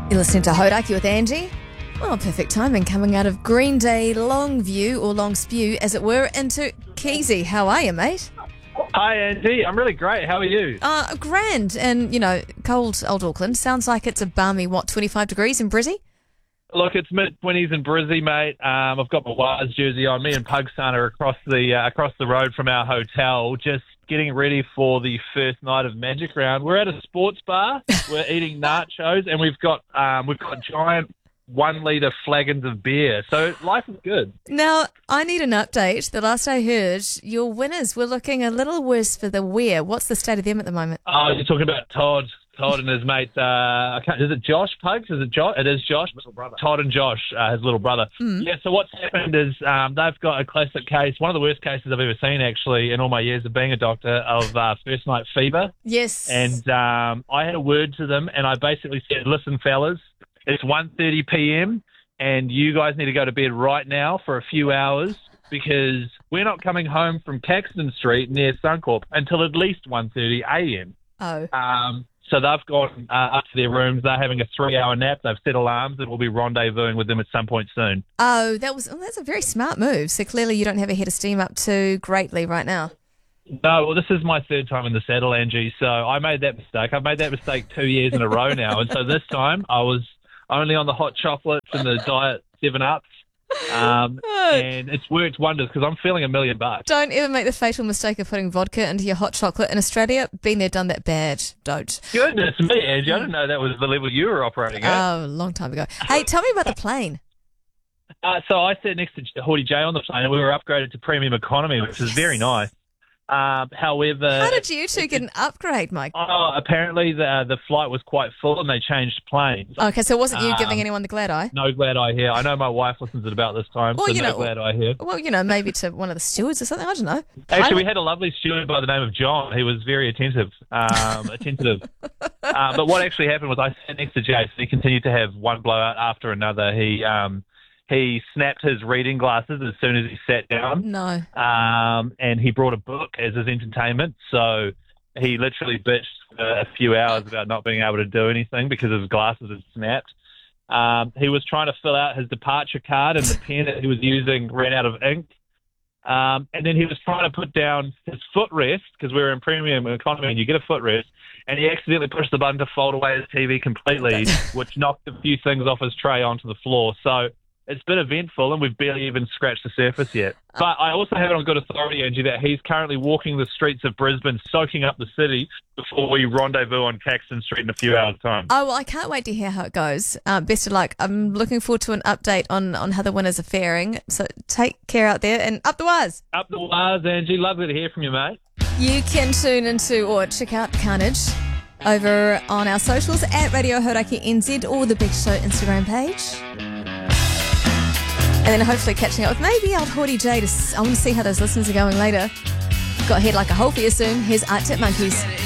You're listening to Hodaki with Angie. Well, perfect timing coming out of Green Day Longview, or Long Spew, as it were, into Keezy. How are you, mate? Hi, Angie. I'm really great. How are you? Grand. And, cold old Auckland. Sounds like it's a balmy, 25 degrees in Brizzy? Look, it's mid-20s in Brizzy, mate. I've got my Wires jersey on. Me and Pugson are across the road from our hotel, just getting ready for the first night of Magic Round. We're at a sports bar. We're eating nachos, and we've got giant 1 litre flagons of beer. So life is good. Now, I need an update. The last I heard, your winners were looking a little worse for the wear. What's the state of them at the moment? Oh, you're talking about Todd and his mate. Is it Josh Pugs? Is it Josh? It is Josh. Little brother. Todd and Josh, his little brother. Mm. Yeah. So what's happened is they've got a classic case, one of the worst cases I've ever seen, actually, in all my years of being a doctor, of first night fever. Yes. And I had a word to them, and I basically said, "Listen, fellas, it's 1:30 p.m. and you guys need to go to bed right now for a few hours, because we're not coming home from Caxton Street near Suncorp until at least 1:30 a.m. Oh. So they've gone up to their rooms. They're having a 3-hour nap. They've set alarms, and we'll be rendezvousing with them at some point soon. Oh, that's a very smart move. So clearly you don't have a head of steam up too greatly right now. No, well, this is my third time in the saddle, Angie. So I made that mistake. I've made that mistake 2 years in a row now. And so this time I was only on the hot chocolates and the diet 7-Ups. And it's worked wonders, because I'm feeling $1 million. Don't ever make the fatal mistake of putting vodka into your hot chocolate in Australia. Been there, done that. Bad. Don't. Goodness me, Angie. I didn't know that was the level you were operating at. Oh, a long time ago. Hey, tell me about the plane. So I sat next to Hawdy J on the plane, and we were upgraded to premium economy, which is very nice. However, how did you two get an upgrade, Mike? Oh, apparently the flight was quite full and they changed planes. Okay, so it wasn't you giving anyone the glad eye? No glad eye here. I know my wife listens at about this time, well, so no glad eye here. Well, maybe to one of the stewards or something. I don't know. Actually, we had a lovely steward by the name of John. He was very attentive. But what actually happened was I sat next to Jason. He continued to have one blowout after another. He snapped his reading glasses as soon as he sat down. No. And he brought a book as his entertainment. So he literally bitched for a few hours about not being able to do anything because his glasses had snapped. He was trying to fill out his departure card, and the pen that he was using ran out of ink. And then he was trying to put down his footrest, because we were in premium economy and you get a footrest, and he accidentally pushed the button to fold away his TV completely, which knocked a few things off his tray onto the floor. So it's been eventful, and we've barely even scratched the surface yet. But I also have it on good authority, Angie, that he's currently walking the streets of Brisbane, soaking up the city, before we rendezvous on Caxton Street in a few hours' time. Oh, well, I can't wait to hear how it goes. Best of luck. I'm looking forward to an update on how the winners are faring. So take care out there, and up the wires. Up the wires, Angie. Lovely to hear from you, mate. You can tune into or check out Carnage over on our socials at Radio Hodaki NZ or the Big Show Instagram page. And then hopefully catching up with maybe old Hawdy J. I want to see how those listens are going later. Got Head Like a Hole for you soon. Here's Art Tip Monkeys.